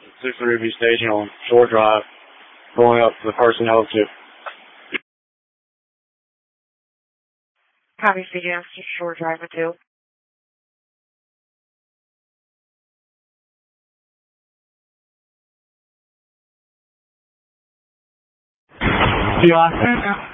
6 Ruby Station on Shore Drive, going up to the personnel tip. Copy, CGM, Shore Drive at 2. You are